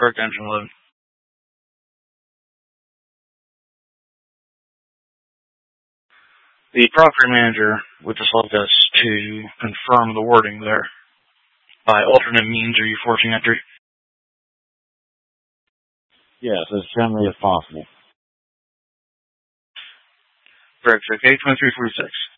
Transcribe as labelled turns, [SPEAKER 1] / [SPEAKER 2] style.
[SPEAKER 1] correct engine load. The property manager would just like us to confirm the wording there. By alternate means, are you forcing entry?
[SPEAKER 2] Yes, as gently as possible.
[SPEAKER 1] Correct, 2346.